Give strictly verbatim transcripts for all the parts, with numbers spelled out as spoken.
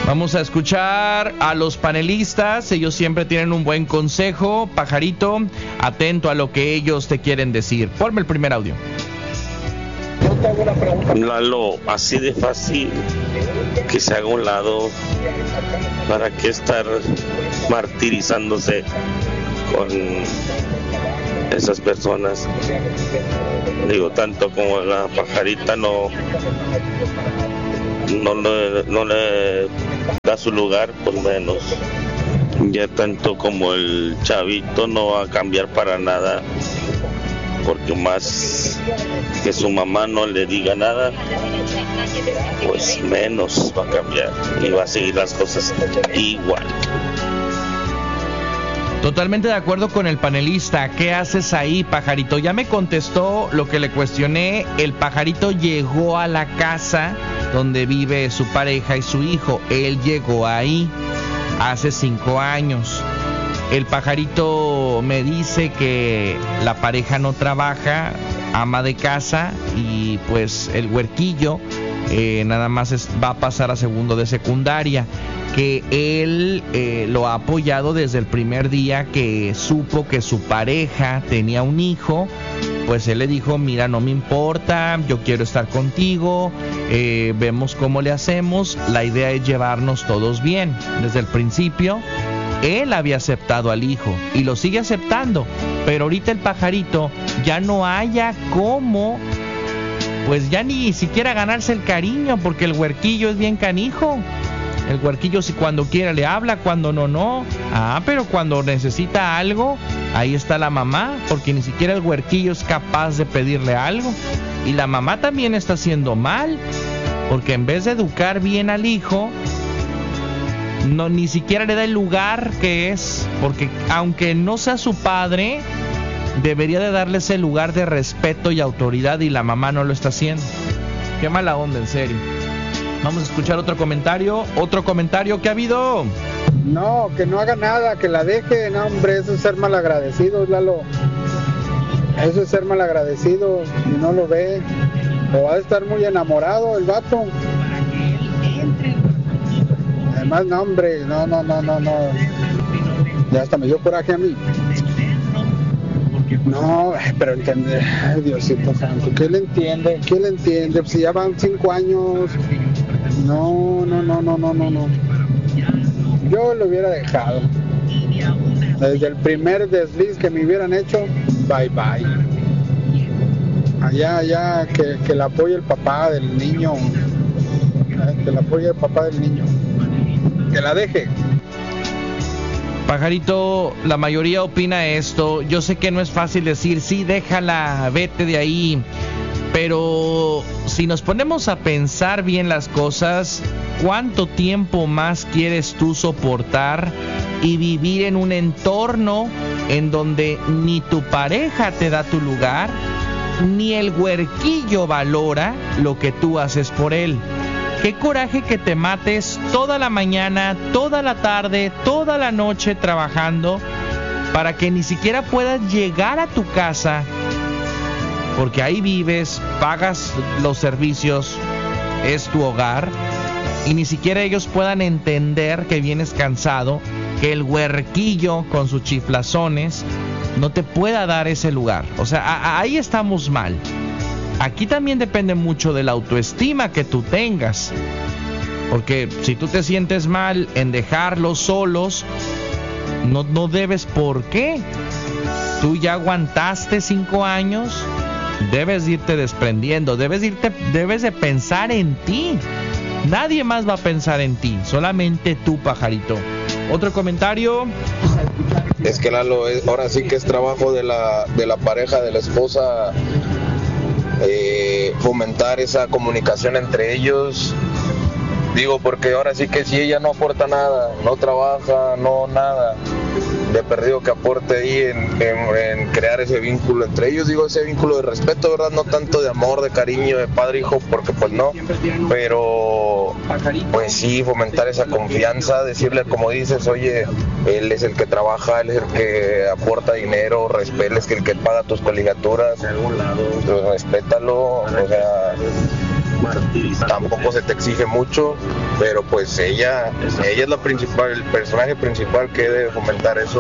Vamos a escuchar a los panelistas. Ellos siempre tienen un buen consejo. Pajarito, atento a lo que ellos te quieren decir. Ponme el primer audio. Lalo, así de fácil que se haga un lado. ¿Para qué estar martirizándose con esas personas? Digo, tanto como la pajarita no no le, no le da su lugar, pues menos. Ya tanto como el chavito no va a cambiar para nada, porque más que su mamá no le diga nada, pues menos va a cambiar y va a seguir las cosas igual. Totalmente de acuerdo con el panelista. ¿Qué haces ahí, pajarito? Ya me contestó lo que le cuestioné. El pajarito llegó a la casa donde vive su pareja y su hijo. Él llegó ahí hace cinco años. El pajarito me dice que la pareja no trabaja, ama de casa, y pues el huerquillo eh, nada más es, va a pasar a segundo de secundaria. Que él eh, lo ha apoyado desde el primer día que supo que su pareja tenía un hijo. Pues él le dijo: mira, no me importa, yo quiero estar contigo, eh, vemos cómo le hacemos, la idea es llevarnos todos bien. Desde el principio él había aceptado al hijo y lo sigue aceptando, pero ahorita el pajarito ya no haya cómo, pues ya ni siquiera ganarse el cariño, porque el huerquillo es bien canijo. El huerquillo, si cuando quiere le habla, cuando no, no. Ah, pero cuando necesita algo, ahí está la mamá, porque ni siquiera el huerquillo es capaz de pedirle algo. Y la mamá también está haciendo mal, porque en vez de educar bien al hijo, no, ni siquiera le da el lugar que es, porque aunque no sea su padre, debería de darle ese lugar de respeto y autoridad, y la mamá no lo está haciendo. Qué mala onda, en serio. Vamos a escuchar otro comentario. Otro comentario que ha habido. No, que no haga nada, que la deje. No, hombre, eso es ser malagradecido, Lalo. Eso es ser malagradecido y no lo ve. O va a estar muy enamorado el vato. Además, no, hombre, no, no, no, no, no. Ya hasta me dio coraje a mí. No, pero entiende, ay, Diosito santo, ¿qué le entiende? ¿Qué le entiende? Si ya van cinco años. No, no, no, no, no, no, no. Yo lo hubiera dejado. Desde el primer desliz que me hubieran hecho, bye bye. Allá, allá, que, que la apoye el papá del niño. Que la apoye el papá del niño. Que la deje. Pajarito, la mayoría opina esto. Yo sé que no es fácil decir, sí, déjala, vete de ahí. Pero si nos ponemos a pensar bien las cosas, ¿cuánto tiempo más quieres tú soportar y vivir en un entorno en donde ni tu pareja te da tu lugar, ni el huerquillo valora lo que tú haces por él? Qué coraje que te mates toda la mañana, toda la tarde, toda la noche trabajando para que ni siquiera puedas llegar a tu casa, porque ahí vives, pagas los servicios, es tu hogar, y ni siquiera ellos puedan entender que vienes cansado, que el huerquillo con sus chiflazones no te pueda dar ese lugar. O sea, a- ahí estamos mal. Aquí también depende mucho de la autoestima que tú tengas, porque si tú te sientes mal en dejarlos solos, no, no debes por qué. Tú ya aguantaste cinco años, debes irte desprendiendo, debes irte, debes de pensar en ti. Nadie más va a pensar en ti, solamente tú, pajarito. Otro comentario. Es que Lalo, es, ahora sí que es trabajo de la, de la pareja, de la esposa, eh, fomentar esa comunicación entre ellos. Digo, porque ahora sí que si ella no aporta nada, no trabaja, no nada, de perdido que aporte ahí en, en, en crear ese vínculo entre ellos, digo, ese vínculo de respeto, ¿verdad? No tanto de amor, de cariño, de padre-hijo, porque pues no, pero pues sí, fomentar esa confianza, decirle, como dices, oye, él es el que trabaja, él es el que aporta dinero, respeto, él es el que paga tus colegiaturas, pues respétalo, o sea, tampoco se te exige mucho, pero pues ella, ella es la principal, el personaje principal que debe fomentar eso.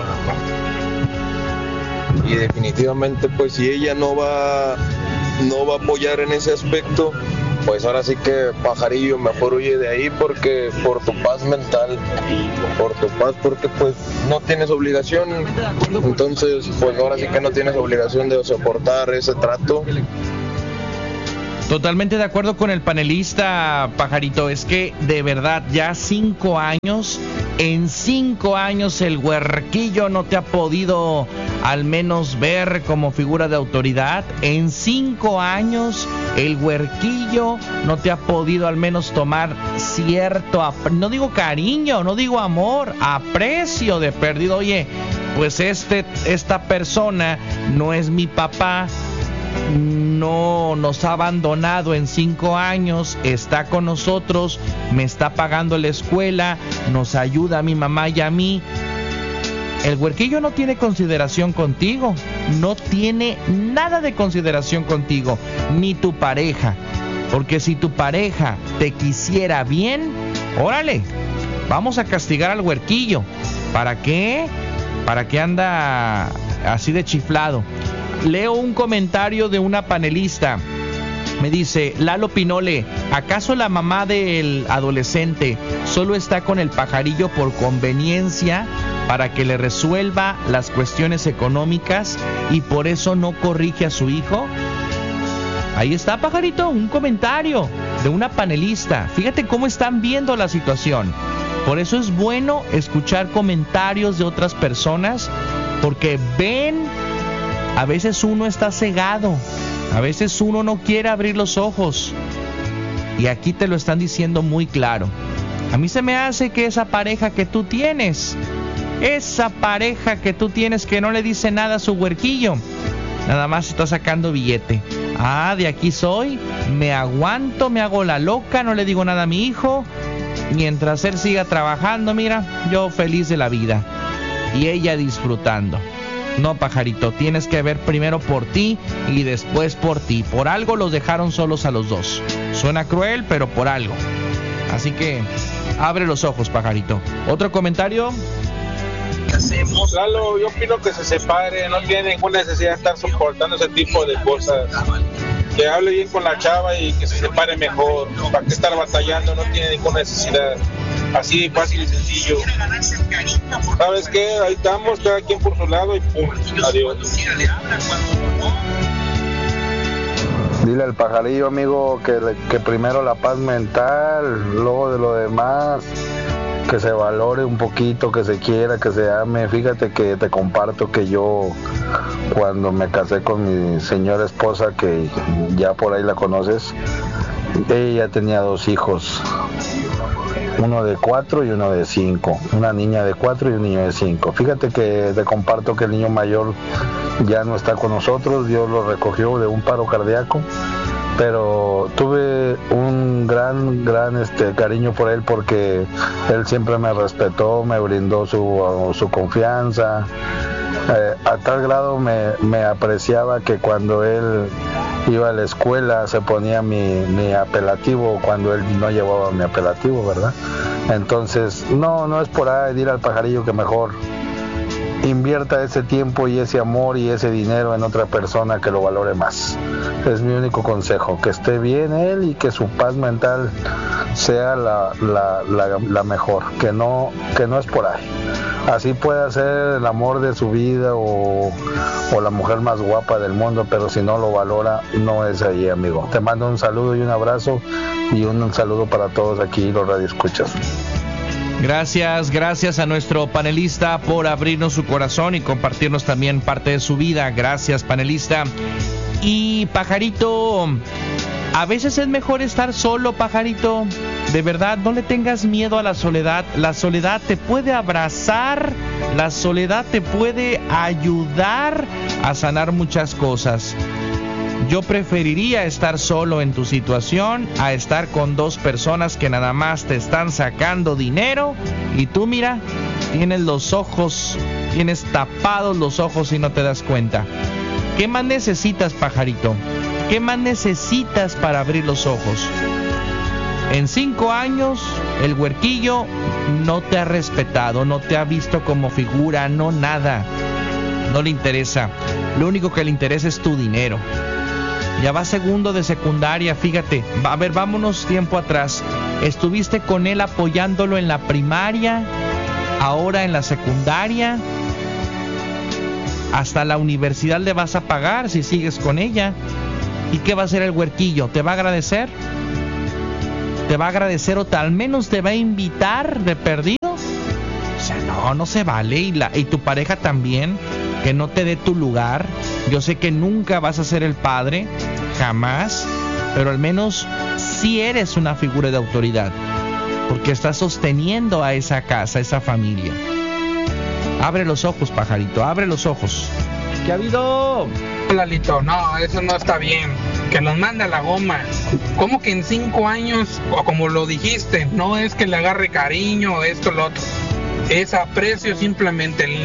Y definitivamente pues si ella no va, no va a apoyar en ese aspecto, pues ahora sí que pajarillo, mejor huye de ahí porque por tu paz mental, por tu paz, porque pues no tienes obligación, entonces pues ahora sí que no tienes obligación de soportar ese trato. Totalmente de acuerdo con el panelista, pajarito, es que de verdad ya cinco años, en cinco años el huerquillo no te ha podido al menos ver como figura de autoridad, en cinco años el huerquillo no te ha podido al menos tomar cierto, no digo cariño, no digo amor, aprecio de perdido. Oye, pues este, esta persona no es mi papá, no nos ha abandonado en cinco años, está con nosotros, me está pagando la escuela, nos ayuda a mi mamá y a mí. El huerquillo no tiene consideración contigo, no tiene nada de consideración contigo, ni tu pareja, porque si tu pareja te quisiera bien, órale, vamos a castigar al huerquillo. ¿Para qué? ¿Para qué anda así de chiflado? Leo un comentario de una panelista. Me dice, Lalo Pinole, ¿acaso la mamá del adolescente solo está con el pajarillo por conveniencia para que le resuelva las cuestiones económicas y por eso no corrige a su hijo? Ahí está, pajarito, un comentario de una panelista. Fíjate cómo están viendo la situación. Por eso es bueno escuchar comentarios de otras personas, porque ven, a veces uno está cegado, a veces uno no quiere abrir los ojos. Y aquí te lo están diciendo muy claro. A mí se me hace que esa pareja que tú tienes, esa pareja que tú tienes que no le dice nada a su huerquillo, nada más está sacando billete. Ah, de aquí soy, me aguanto, me hago la loca, no le digo nada a mi hijo, mientras él siga trabajando, mira, yo feliz de la vida y ella disfrutando. No, pajarito, tienes que ver primero por ti y después por ti. Por algo los dejaron solos a los dos. Suena cruel, pero por algo. Así que abre los ojos, pajarito. ¿Otro comentario? Lalo, yo opino que se separe, no tiene ninguna necesidad de estar soportando ese tipo de cosas. Que hable bien con la chava y que se separe mejor. ¿Para qué estar batallando? No tiene ninguna necesidad. Así fácil y sencillo. ¿Sabes qué? Ahí estamos, cada quien por su lado y pum, adiós. Dile al pajarillo, amigo, que, que primero la paz mental, luego de lo demás, que se valore un poquito, que se quiera, que se ame. Fíjate que te comparto que yo, cuando me casé con mi señora esposa, que ya por ahí la conoces, ella tenía dos hijos, uno de cuatro y uno de cinco, una niña de cuatro y un niño de cinco. Fíjate que te comparto que el niño mayor ya no está con nosotros, Dios lo recogió de un paro cardíaco, pero tuve un gran, gran este, cariño por él, porque él siempre me respetó, me brindó su, su confianza, eh, a tal grado me, me apreciaba que cuando él iba a la escuela se ponía mi, mi apelativo cuando él no llevaba mi apelativo, ¿verdad? Entonces, no, no es por ahí, dir al pajarillo que mejor invierta ese tiempo y ese amor y ese dinero en otra persona que lo valore más. Es mi único consejo, que esté bien él y que su paz mental sea la, la, la, la mejor, que no, que no es por ahí. Así puede ser el amor de su vida o, o la mujer más guapa del mundo, pero si no lo valora, no es ahí, amigo. Te mando un saludo y un abrazo y un, un saludo para todos aquí los radioescuchas. Gracias, gracias a nuestro panelista por abrirnos su corazón y compartirnos también parte de su vida. Gracias, panelista. Y pajarito, a veces es mejor estar solo, pajarito. De verdad, no le tengas miedo a la soledad. La soledad te puede abrazar, la soledad te puede ayudar a sanar muchas cosas. Yo preferiría estar solo en tu situación a estar con dos personas que nada más te están sacando dinero y tú, mira, tienes los ojos, tienes tapados los ojos y no te das cuenta. ¿Qué más necesitas, pajarito? ¿Qué más necesitas para abrir los ojos? En cinco años, el huerquillo no te ha respetado, no te ha visto como figura, no nada. No le interesa. Lo único que le interesa es tu dinero. Ya va segundo de secundaria, fíjate. Va, a ver, vámonos tiempo atrás. Estuviste con él apoyándolo en la primaria, ahora en la secundaria. Hasta la universidad le vas a pagar si sigues con ella. ¿Y qué va a hacer el huerquillo? ¿Te va a agradecer? ¿Te va a agradecer o al menos te va a invitar de perdido? O sea, no, no se vale. Y, la, y tu pareja también, que no te dé tu lugar. Yo sé que nunca vas a ser el padre, jamás, pero al menos sí eres una figura de autoridad, porque estás sosteniendo a esa casa, a esa familia. Abre los ojos, pajarito, abre los ojos. ¿Qué ha habido? Lalito, no, eso no está bien. Que los mande a la goma. ¿Cómo que en cinco años, o como lo dijiste, no es que le agarre cariño o esto o lo otro? Es aprecio simplemente.